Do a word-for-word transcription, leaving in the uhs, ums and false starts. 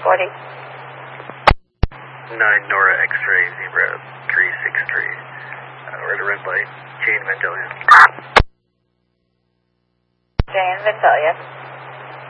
forty. nine Nora X-ray Zebra three six three. Uh, we're at a red light. Jane Vandalia. Jane Vandalia.